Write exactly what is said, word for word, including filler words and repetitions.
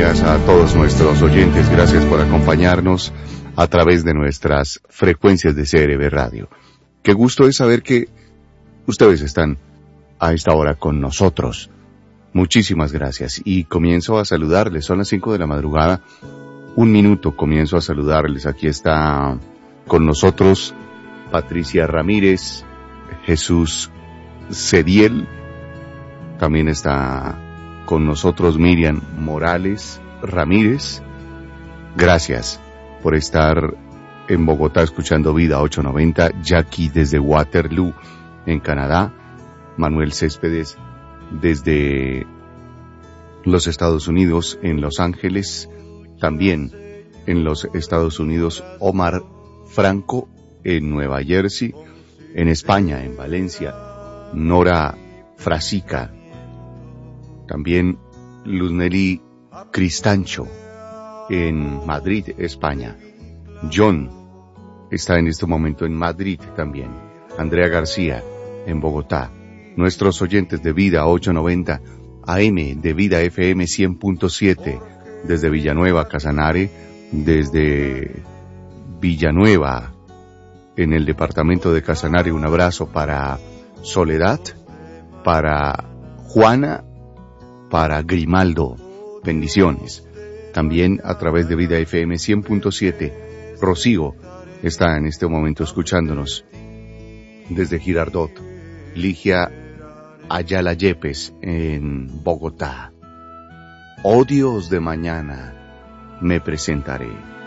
días a todos nuestros oyentes. Gracias por acompañarnos a través de nuestras frecuencias de C R B Radio. Qué gusto es saber que ustedes están a esta hora con nosotros. Muchísimas gracias. Y comienzo a saludarles. Son las cinco de la madrugada. Un minuto comienzo a saludarles. Aquí está con nosotros Patricia Ramírez, Jesús Cediel. También está con nosotros Miriam Morales Ramírez. Gracias por estar en Bogotá escuchando Vida ochocientos noventa. Jackie desde Waterloo, en Canadá. Manuel Céspedes desde los Estados Unidos, en Los Ángeles. También en los Estados Unidos, Omar Franco en Nueva Jersey. En España, en Valencia, Nora Frasica. También Luzneli Cristancho en Madrid, España. John está en este momento en Madrid también. Andrea García en Bogotá. Nuestros oyentes de Vida ochocientos noventa A M, de Vida F M cien punto siete, desde Villanueva, Casanare, desde Villanueva, en el departamento de Casanare. Un abrazo para Soledad, para Juana, para Grimaldo. Bendiciones. También a través de Vida F M cien punto siete, Rocío está en este momento escuchándonos desde Girardot. Ligia Ayala Yepes en Bogotá. Oh Dios de mañana, me presentaré.